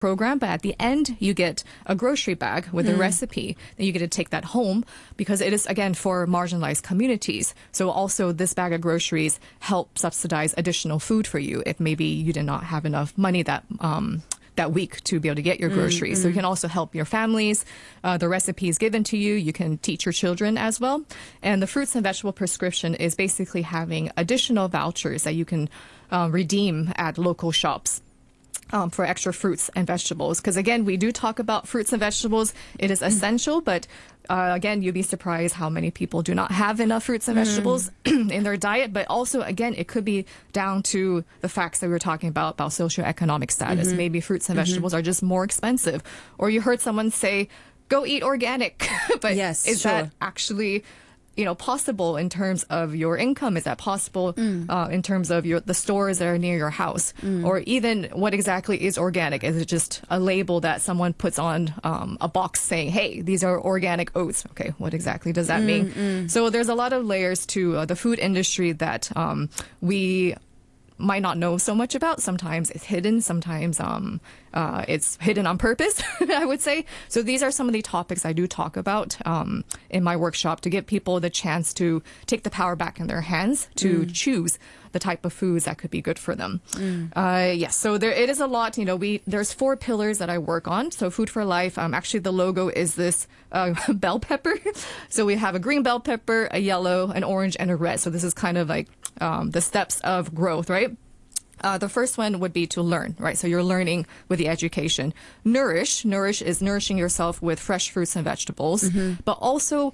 program, but at the end you get a grocery bag with a recipe, and you get to take that home because it is, again, for marginalized communities. So also this bag of groceries help subsidize additional food for you if maybe you did not have enough money that week to be able to get your groceries. So you can also help your families. The recipe is given to you. You can teach your children as well. And the fruits and vegetable prescription is basically having additional vouchers that you can redeem at local shops. For extra fruits and vegetables. Because again, we do talk about fruits and vegetables. It is essential, but again, you'd be surprised how many people do not have enough fruits and vegetables in their diet. But also, again, it could be down to the facts that we were talking about socioeconomic status. Maybe fruits and vegetables are just more expensive. Or you heard someone say, go eat organic. But is that actually possible in terms of your income? Is that possible in terms of the stores that are near your house? Or even what exactly is organic? Is it just a label that someone puts on a box saying, hey, these are organic oats? Okay, what exactly does that mean? So there's a lot of layers to the food industry that we might not know so much about. Sometimes it's hidden. Sometimes it's hidden on purpose, I would say. So these are some of the topics I do talk about in my workshop to give people the chance to take the power back in their hands to choose the type of foods that could be good for them. Yes, so it is a lot. There's 4 pillars that I work on. So Food for Life, actually the logo is this bell pepper. So we have a green bell pepper, a yellow, an orange, and a red. So this is kind of like the steps of growth, right? The first one would be to learn, right? So you're learning with the education. Nourish is nourishing yourself with fresh fruits and vegetables, but also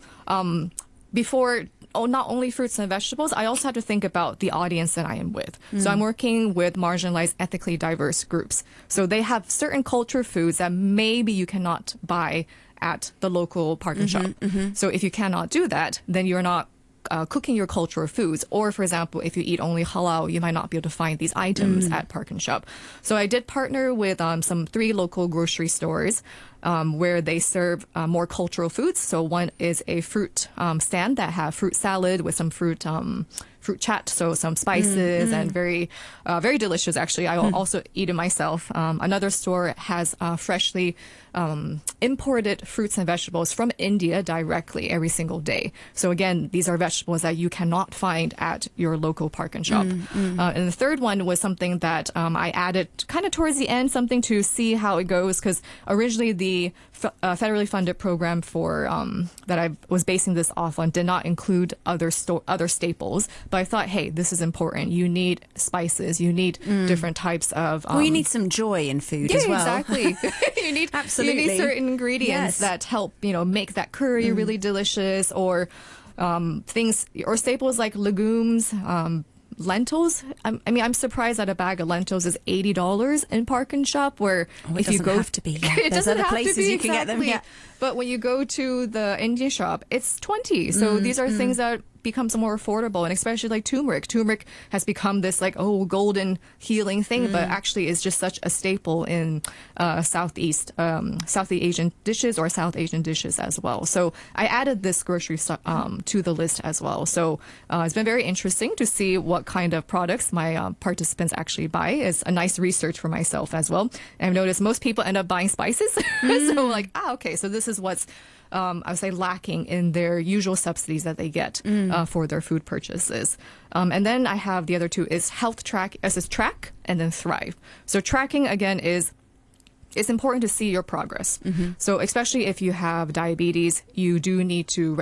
not only fruits and vegetables, I also have to think about the audience that I am with. So I'm working with marginalized, ethnically diverse groups. So they have certain culture foods that maybe you cannot buy at the local park and shop. So if you cannot do that, then you're not cooking your cultural foods. Or, for example, if you eat only halal, you might not be able to find these items at Park and Shop. So I did partner with 3 local grocery stores where they serve more cultural foods. So one is a fruit stand that have fruit salad with some fruit chat, so some spices and very delicious, actually. I also eat it myself. Another store has freshly imported fruits and vegetables from India directly every single day. So again, these are vegetables that you cannot find at your local Park and Shop. And the third one was something that I added kind of towards the end, something to see how it goes, because originally the federally funded program for that I was basing this off on did not include other staples. But I thought, hey, this is important. You need spices. You need different types of... you need some joy in food as well. Exactly. You need certain ingredients that help, make that curry really delicious, or things, or staples like legumes, lentils. I'm surprised that a bag of lentils is $80 in Park and Shop, where if you go... have to be. Yeah. It There's doesn't other have places to be, you can get them. Yeah. But when you go to the Indian shop, it's $20. So these are things that becomes more affordable, and especially like turmeric. Turmeric has become this golden healing thing, but actually is just such a staple in Southeast Asian dishes or South Asian dishes as well. So I added this grocery to the list as well. So it's been very interesting to see what kind of products my participants actually buy. It's a nice research for myself as well. And I've noticed most people end up buying spices. So okay, so this is what's I would say lacking in their usual subsidies that they get for their food purchases. And then I have the other 2 is Track, and then Thrive. So tracking, again, it's important to see your progress. So especially if you have diabetes, you do need to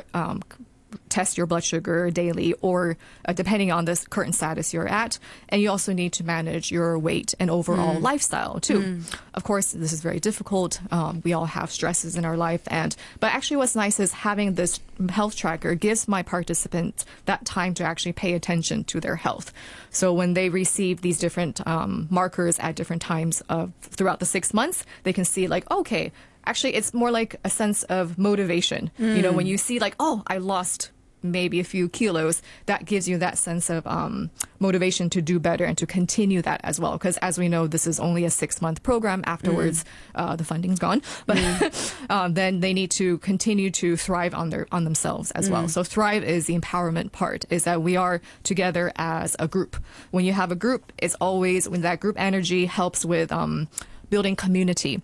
test your blood sugar daily, or depending on the current status you're at. And you also need to manage your weight and overall lifestyle too. Of course, this is very difficult. We all have stresses in our life. But actually what's nice is having this health tracker gives my participants that time to actually pay attention to their health. So when they receive these different markers at different times throughout the 6 months, they can see okay, actually, it's more like a sense of motivation. When you see I lost maybe a few kilos, that gives you that sense of motivation to do better and to continue that as well. Because as we know, this is only a 6-month program. Afterwards, the funding's gone. But then they need to continue to thrive on themselves as well. So Thrive is the empowerment part, is that we are together as a group. When you have a group, it's always when that group energy helps with building community.